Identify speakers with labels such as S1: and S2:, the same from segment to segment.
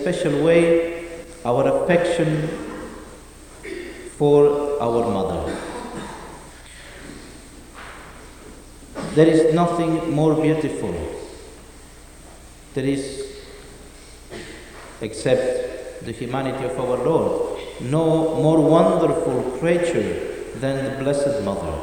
S1: special way our affection for our mother. There is nothing more beautiful. There is, except the humanity of our Lord, no more wonderful creature than the Blessed Mother.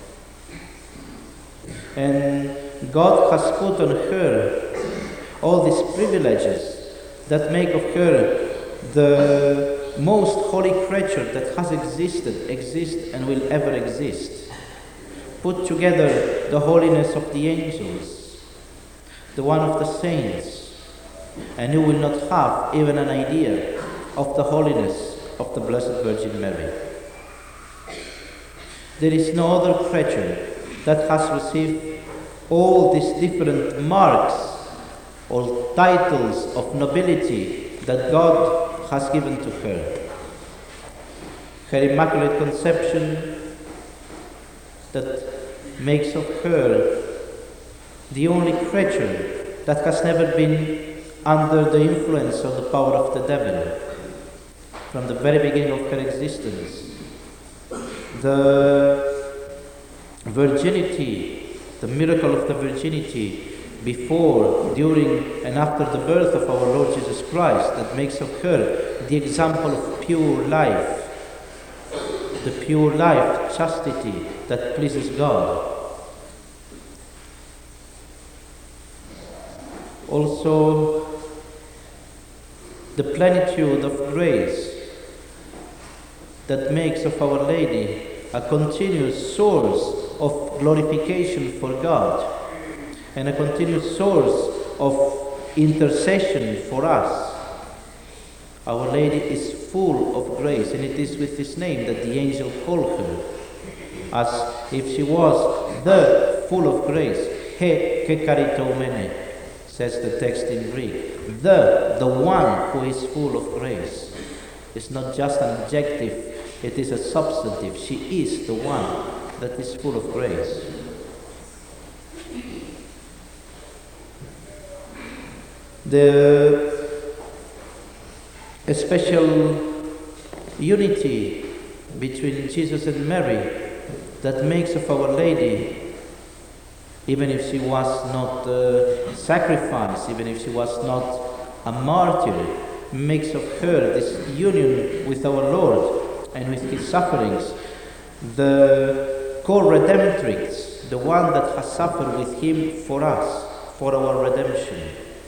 S1: And God has put on her all these privileges that make of her the most holy creature that has existed, exists, and will ever exist. Put together the holiness of the angels, the one of the saints, and you will not have even an idea of the holiness of the Blessed Virgin Mary. There is no other creature that has received all these different marks or titles of nobility that God has given to her. Her Immaculate Conception that makes of her the only creature that has never been under the influence of the power of the devil from the very beginning of her existence. The virginity, the miracle of the virginity before, during, and after the birth of our Lord Jesus Christ, that makes of her the example of pure life, the pure life, chastity that pleases God. Also, the plenitude of grace that makes of Our Lady a continuous source of glorification for God and a continuous source of intercession for us. Our Lady is full of grace, and it is with this name that the angel called her, as if she was the full of grace. He ke charitomene, says the text in Greek. The one who is full of grace. It's not just an adjective, it is a substantive. She is the one that is full of grace. A special unity between Jesus and Mary that makes of Our Lady, even if she was not sacrificed, even if she was not a martyr, makes of her this union with our Lord and with His sufferings, the co-redemptrix, the one that has suffered with Him for us, for our redemption.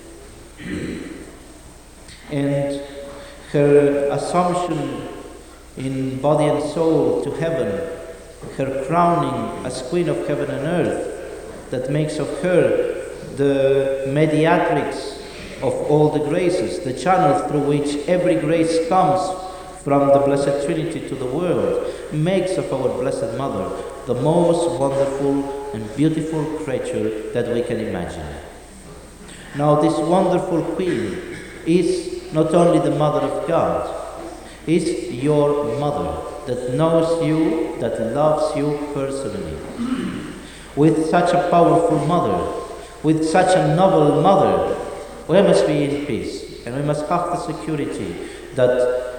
S1: And her assumption in body and soul to heaven, her crowning as Queen of Heaven and Earth, that makes of her the mediatrix of all the graces, the channel through which every grace comes from the Blessed Trinity to the world, makes of our Blessed Mother the most wonderful and beautiful creature that we can imagine. Now, this wonderful Queen is not only the Mother of God, is your mother that knows you, that loves you personally. With such a powerful mother, with such a noble mother, we must be in peace, and we must have the security that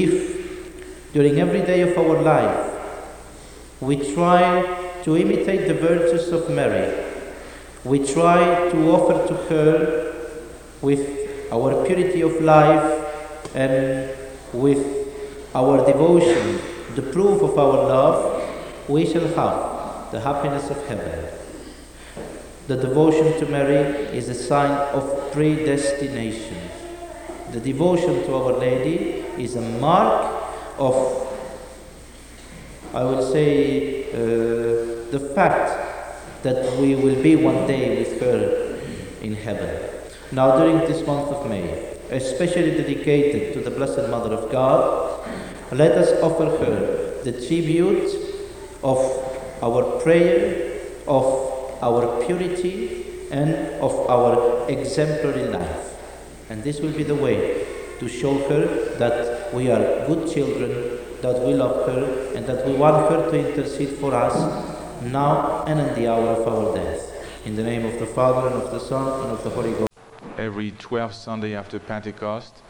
S1: if during every day of our life we try to imitate the virtues of Mary, we try to offer to her with our purity of life and with our devotion the proof of our love, we shall have the happiness of heaven. The devotion to Mary is a sign of predestination. The devotion to Our Lady is a mark of, I will say, the fact that we will be one day with her in heaven. Now, during this month of May, especially dedicated to the Blessed Mother of God, let us offer her the tribute of our prayer, of our purity, and of our exemplary life. And this will be the way to show her that we are good children, that we love her, and that we want her to intercede for us now and in the hour of our death. In the name of the Father, and of the Son, and of the Holy Ghost.
S2: Every 12th Sunday after Pentecost,